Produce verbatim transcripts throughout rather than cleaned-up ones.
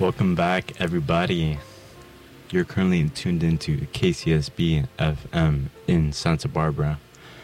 Welcome back, everybody. You're currently tuned into K C S B F M in Santa Barbara.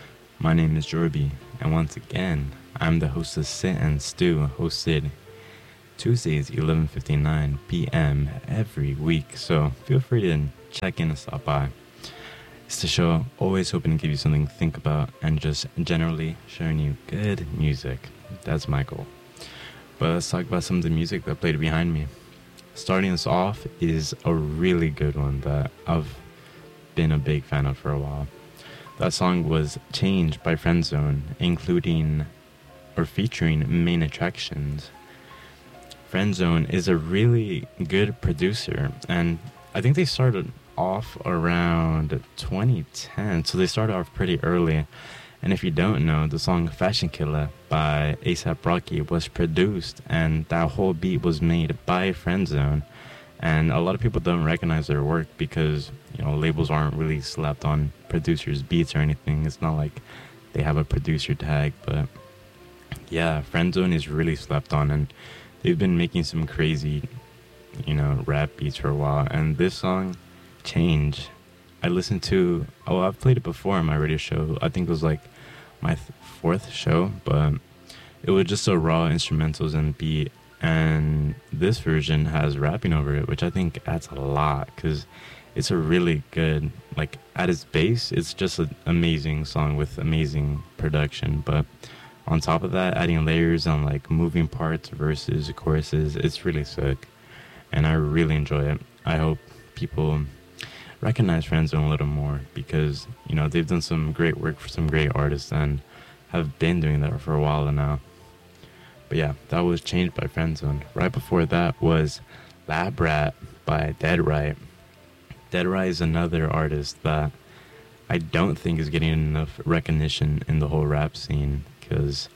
My name is Jorby, and once again, I'm the host of Sit and Stew, hosted Tuesdays, eleven fifty-nine p.m. every week. So feel free to check in and stop by. It's the show always hoping to give you something to think about and just generally sharing you good music. That's my goal. But let's talk about some of the music that played behind me. Starting us off is a really good one that I've been a big fan of for a while. That song was Change by Friendzone, including or featuring Main Attractions. Friendzone is a really good producer, and I think they started off around twenty ten, so they started off pretty early. And if you don't know, the song Fashion Killer by A$AP Rocky was produced, and that whole beat was made by Friendzone. And a lot of people don't recognize their work because, you know, labels aren't really slapped on producers' beats or anything. It's not like they have a producer tag, but yeah, Friendzone is really slapped on, and they've been making some crazy, you know, rap beats for a while. And this song, Change, I listened to, oh, I've played it before on my radio show. I think it was like my th- fourth show, but it was just a raw instrumentals and beat. And this version has rapping over it, which I think adds a lot because it's a really good, like at its base, it's just an amazing song with amazing production. But on top of that, adding layers on like moving parts, verses, choruses, it's really sick. And I really enjoy it. I hope people recognize Friendzone a little more because, you know, they've done some great work for some great artists and have been doing that for a while now. But yeah, that was Changed by Friendzone. Right before that was Lab Rat by Dead Right. Dead Right is another artist that I don't think is getting enough recognition in the whole rap scene because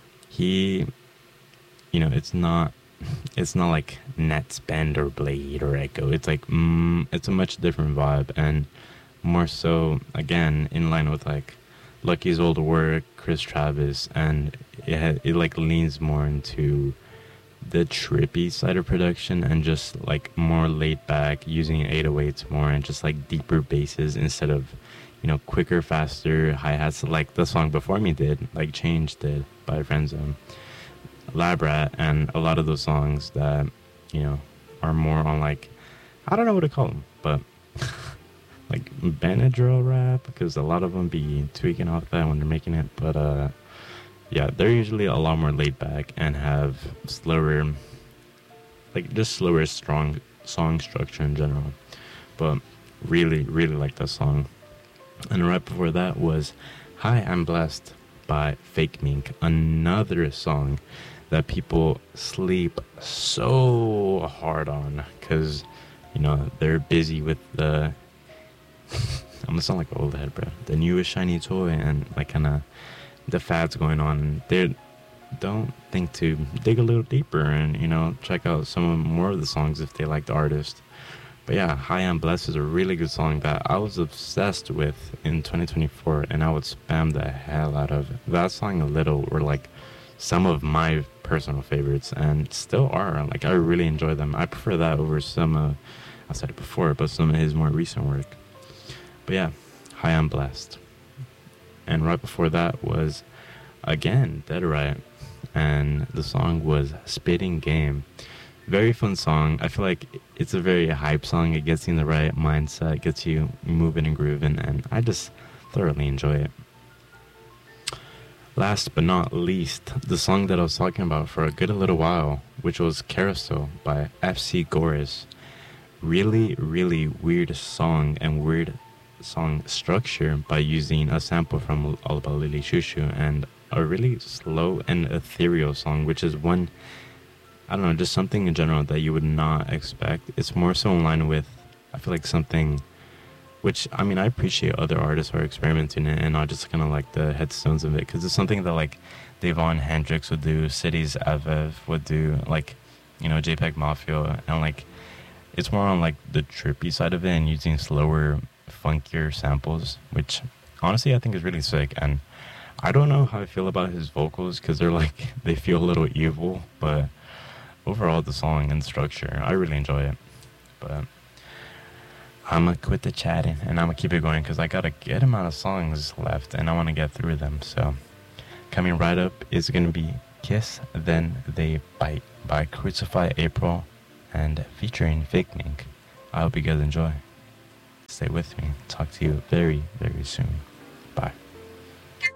he, you know, it's not it's not like Netspend or Blade or Echo. It's like mm, it's a much different vibe, and more so again in line with like Lucky's old work, Chris Travis, and it ha- it like leans more into the trippy side of production and just like more laid back, using eight oh eights more and just like deeper basses instead of, you know, quicker, faster hi-hats like the song before me did, like Change did by Friendzone. Lab Rat and a lot of those songs that, you know, are more on like, I don't know what to call them, but like Benadryl rap, because a lot of them be tweaking off that when they're making it. But uh, yeah, they're usually a lot more laid back and have slower, like just slower, strong song structure in general. But really, really like that song. And right before that was Hi, I'm Blessed by Fake Mink, another song that people sleep so hard on because, you know, they're busy with the I'm gonna sound like an old head, bro, the newest shiny toy and like kind of the fads going on, and they don't think to dig a little deeper and, you know, check out some of more of the songs if they like the artist. But yeah, Hi, I'm Blessed is a really good song that I was obsessed with in twenty twenty-four, and I would spam the hell out of. That song a little were like some of my personal favorites and still are. Like, I really enjoy them. I prefer that over some, uh, I said it before, but some of his more recent work. But yeah, Hi, I'm Blessed. And right before that was, again, Dead Right, and the song was Spitting Game. Very fun song. I feel like it's a very hype song. It gets you in the right mindset, gets you moving and grooving, and I just thoroughly enjoy it. Last but not least, the song that I was talking about for a good little while, which was Carousel by F C Goris. Really, really weird song and weird song structure by using a sample from All About Lily Shushu and a really slow and ethereal song, which is one, I don't know, just something in general that you would not expect. It's more so in line with, I feel like something, which, I mean, I appreciate other artists are experimenting in it and not just kind of like the headstones of it, because it's something that like Devon Hendrix would do, Cities Avev would do, like, you know, JPEG Mafia, and like, it's more on like the trippy side of it and using slower, funkier samples, which honestly I think is really sick. And I don't know how I feel about his vocals because they're like, they feel a little evil, but overall the song and structure, I really enjoy it. But I'm gonna quit the chatting and I'm gonna keep it going because I got a good amount of songs left and I want to get through them. So coming right up is gonna be Kiss Then They Bite by Crucify April and featuring Fake Mink. I hope you guys enjoy. Stay with me. Talk to you very, very soon. Bye.